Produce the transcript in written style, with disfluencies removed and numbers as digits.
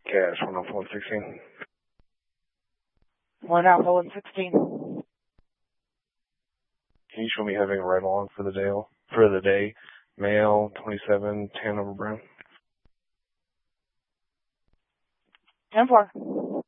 Cash 104-116. 1-116. Can you show me having a ride along for the day? Male, 27, tan over brown. 10-4.